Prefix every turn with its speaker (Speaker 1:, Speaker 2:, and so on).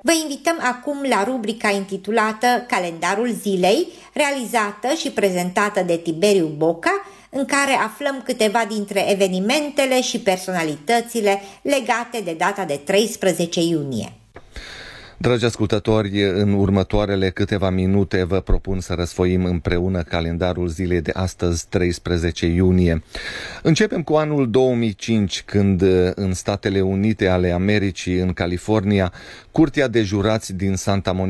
Speaker 1: Vă invităm acum la rubrica intitulată Calendarul zilei, realizată și prezentată de Tiberiu Boca, în care aflăm câteva dintre evenimentele și personalitățile legate de data de 13 iunie.
Speaker 2: Dragi ascultători, în următoarele câteva minute vă propun să răsfoim împreună calendarul zilei de astăzi, 13 iunie. Începem cu anul 2005, când în Statele Unite ale Americii, în California, Curtea de Jurați din Santa Monica